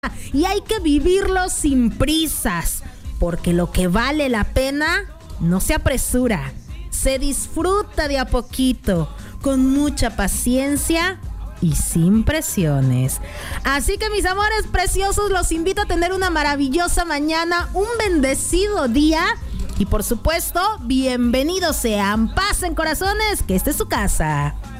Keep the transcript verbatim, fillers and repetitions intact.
y hay que vivirlo sin prisas, porque lo que vale la pena no se apresura, se disfruta de a poquito, con mucha paciencia y sin presiones. Así que, mis amores preciosos, los invito a tener una maravillosa mañana, un bendecido día y, por supuesto, bienvenidos sean. Pasen, corazones, que esta es su casa.